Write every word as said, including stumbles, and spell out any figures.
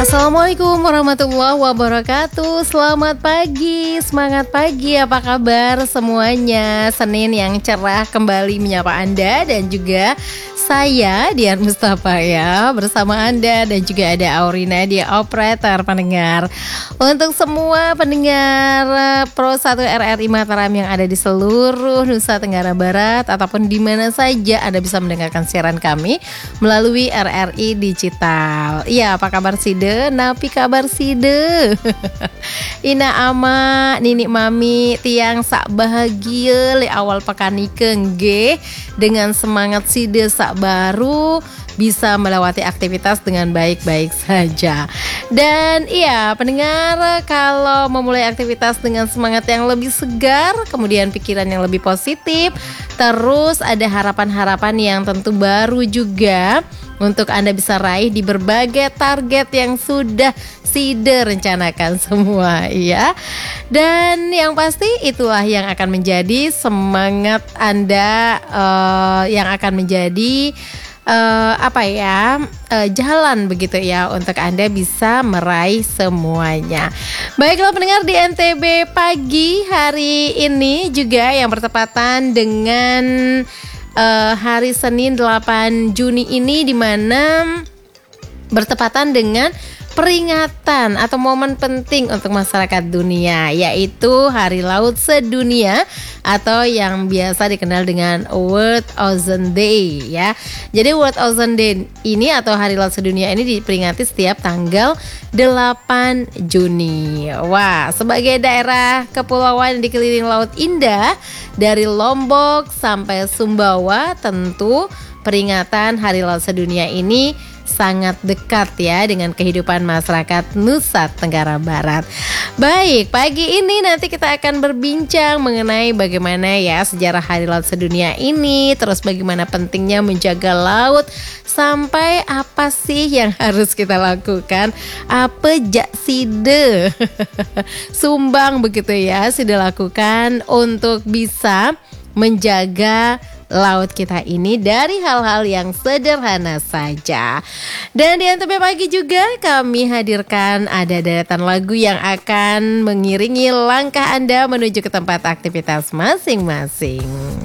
Assalamualaikum warahmatullahi wabarakatuh. Selamat pagi, semangat pagi. Apa kabar semuanya? Senin yang cerah kembali menyapa Anda dan juga saya Dian Mustafa ya, bersama Anda dan juga ada Aurina di operator pendengar. Untuk semua pendengar Pro satu R R I Mataram yang ada di seluruh Nusa Tenggara Barat ataupun di mana saja Anda bisa mendengarkan siaran kami melalui R R I Digital. Iya, apa kabar Side? Napi kabar Side? Ina ama, Nini Mami, tiang sak bahagia le awal pekan ikeng ge dengan semangat Side sak baru bisa melewati aktivitas dengan baik-baik saja. Dan iya pendengar, kalau memulai aktivitas dengan semangat yang lebih segar, kemudian pikiran yang lebih positif, terus ada harapan-harapan yang tentu baru juga untuk Anda bisa raih di berbagai target yang sudah Side rencanakan semua ya. Dan yang pasti itulah yang akan menjadi semangat Anda, uh, yang akan menjadi Uh, apa ya uh, jalan begitu ya untuk Anda bisa meraih semuanya. Baiklah pendengar, di N T B pagi hari ini juga yang bertepatan dengan uh, hari Senin delapan Juni ini, di mana bertepatan dengan peringatan atau momen penting untuk masyarakat dunia, yaitu Hari Laut Sedunia atau yang biasa dikenal dengan World Ocean Day ya. Jadi World Ocean Day ini atau Hari Laut Sedunia ini diperingati setiap tanggal delapan Juni. Wah, sebagai daerah kepulauan yang dikelilingi laut indah dari Lombok sampai Sumbawa, tentu peringatan Hari Laut Sedunia ini sangat dekat ya dengan kehidupan masyarakat Nusa Tenggara Barat. Baik, pagi ini nanti kita akan berbincang mengenai bagaimana ya sejarah Hari Laut Sedunia ini, terus bagaimana pentingnya menjaga laut, sampai apa sih yang harus kita lakukan, apa jak Side sumbang begitu ya Side lakukan untuk bisa menjaga laut kita ini dari hal-hal yang sederhana saja. Dan di N T B pagi juga kami hadirkan ada deretan lagu yang akan mengiringi langkah Anda menuju ke tempat aktivitas masing-masing.